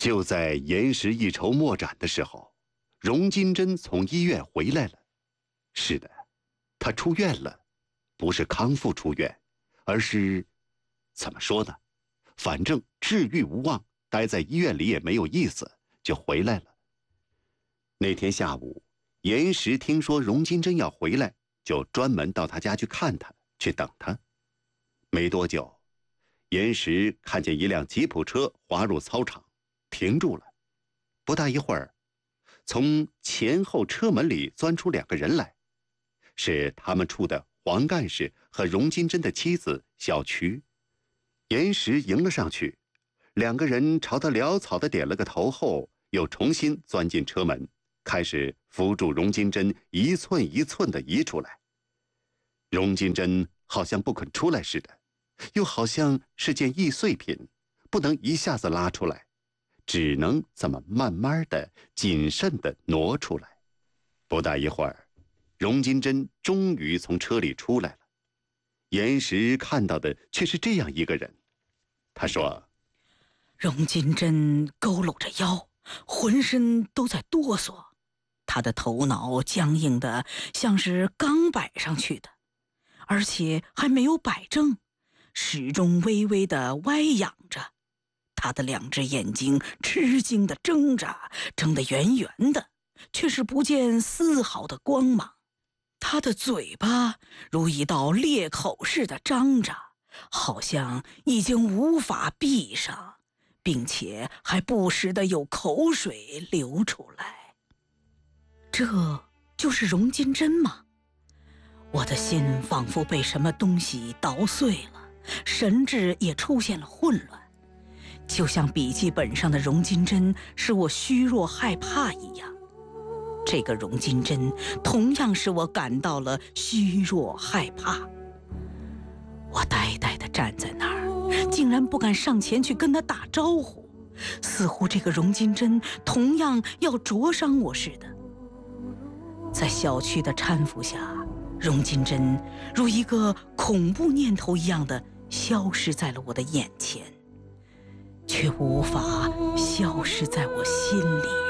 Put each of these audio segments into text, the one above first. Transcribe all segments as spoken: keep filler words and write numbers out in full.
就在严石一筹莫展的时候，荣金珍从医院回来了。是的，她出院了，不是康复出院，而是怎么说呢？反正治愈无望，待在医院里也没有意思，就回来了。那天下午，严石听说荣金珍要回来，就专门到她家去看她，去等她。没多久，严石看见一辆吉普车滑入操场，停住了。不大一会儿，从前后车门里钻出两个人来，是他们处的黄干事和荣金珍的妻子小瞿。严石迎了上去，两个人朝他潦草地点了个头后，又重新钻进车门，开始扶住荣金珍一寸一寸地移出来。荣金珍好像不肯出来似的，又好像是件易碎品，不能一下子拉出来，只能这么慢慢的、谨慎的挪出来。不大一会儿，荣金珍终于从车里出来了。严石看到的却是这样一个人。他说： 荣金珍佝偻着腰，浑身都在哆嗦，他的头脑僵硬的像是刚摆上去的，而且还没有摆正，始终微微的歪仰着。他的两只眼睛吃惊的睁着，睁得圆圆的，却是不见丝毫的光芒。他的嘴巴如一道裂口似的张着，好像已经无法闭上，并且还不时的有口水流出来。这就是荣金珍吗？我的心仿佛被什么东西捣碎了，神志也出现了混乱，就像笔记本上的荣金珍使我虚弱害怕一样。这个荣金珍同样使我感到了虚弱害怕。我呆呆地站在那儿，竟然不敢上前去跟他打招呼，似乎这个荣金珍同样要灼伤我似的。在小区的搀扶下，荣金珍如一个恐怖念头一样的消失在了我的眼前，却无法消失在我心里呀。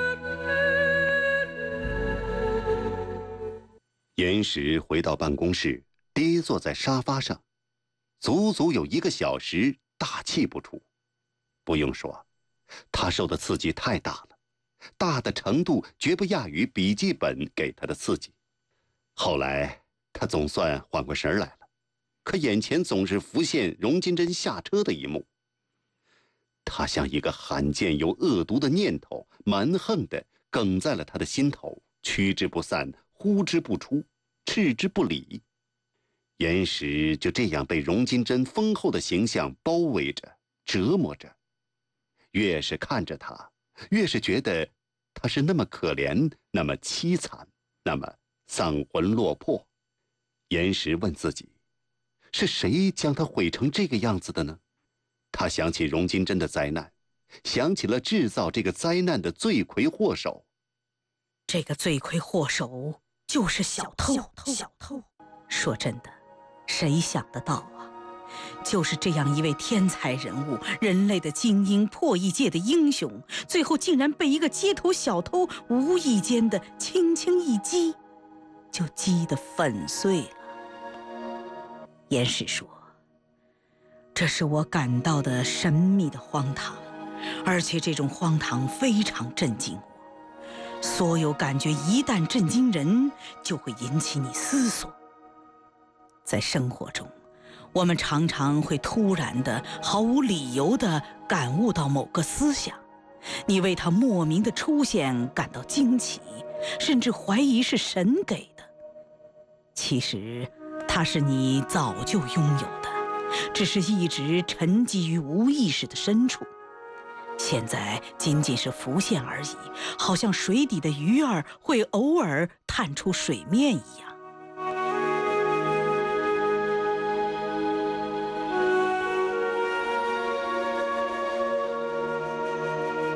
严石回到办公室，跌坐在沙发上，足足有一个小时，大气不出。不用说，他受的刺激太大了，大的程度绝不亚于笔记本给他的刺激。后来他总算缓过神来了，可眼前总是浮现荣金珍下车的一幕。他像一个罕见有恶毒的念头，蛮横地梗在了他的心头，驱之不散，呼之不出，斥之不理。严石就这样被荣金珍丰厚的形象包围着，折磨着。越是看着他，越是觉得他是那么可怜，那么凄惨，那么丧魂落魄。严石问自己，是谁将他毁成这个样子的呢？他想起荣金珍的灾难，想起了制造这个灾难的罪魁祸首。 这个罪魁祸首就是小偷。小偷，小偷。说真的，谁想得到啊？就是这样一位天才人物，人类的精英，破译界的英雄，最后竟然被一个街头小偷无意间的轻轻一击，就击得粉碎了。严石说，这是我感到的神秘的荒唐，而且这种荒唐非常震惊我。所有感觉一旦震惊人，就会引起你思索。在生活中，我们常常会突然的、毫无理由的感悟到某个思想，你为它莫名的出现感到惊奇，甚至怀疑是神给的。其实，它是你早就拥有的，只是一直沉积于无意识的深处。现在仅仅是浮现而已，好像水底的鱼儿会偶尔探出水面一样。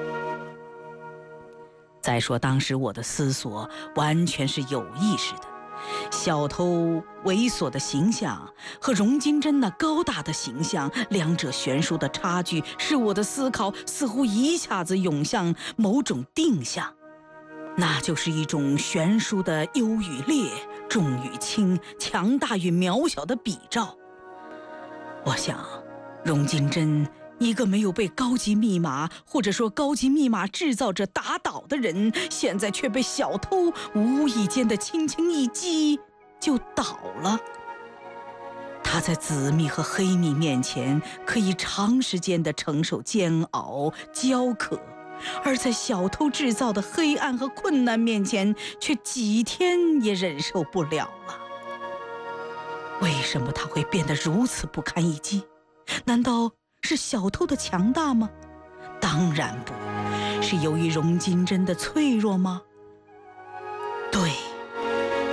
再说当时我的思索完全是有意识的， 小偷猥琐的形象和荣金珍那高大的形象，两者悬殊的差距，使我的思考似乎一下子涌向某种定向，那就是一种悬殊的优与劣、重与轻、强大与渺小的比照。我想，荣金珍一个没有被高级密码或者说高级密码制造者打倒的人，现在却被小偷无意间的轻轻一击就倒了。他在紫密和黑密面前可以长时间地承受煎熬、焦渴，而在小偷制造的黑暗和困难面前，却几天也忍受不了了。为什么他会变得如此不堪一击？难道是小偷的强大吗？当然不是，由于荣金珍的脆弱吗？